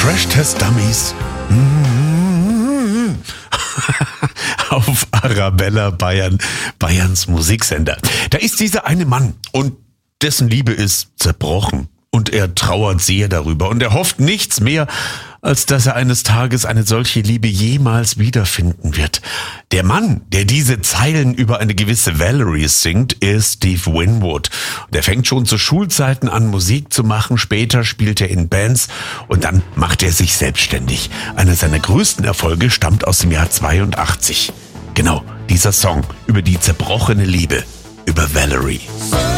Crash Test Dummies. Auf Arabella Bayern, Bayerns Musiksender. Da ist dieser eine Mann und dessen Liebe ist zerbrochen. Und er trauert sehr darüber und er hofft nichts mehr, als dass er eines Tages eine solche Liebe jemals wiederfinden wird. Der Mann, der diese Zeilen über eine gewisse Valerie singt, ist Steve Winwood. Und er fängt schon zu Schulzeiten an, Musik zu machen. Später spielt er in Bands und dann macht er sich selbstständig. Einer seiner größten Erfolge stammt aus dem Jahr 82. Genau, dieser Song über die zerbrochene Liebe, über Valerie.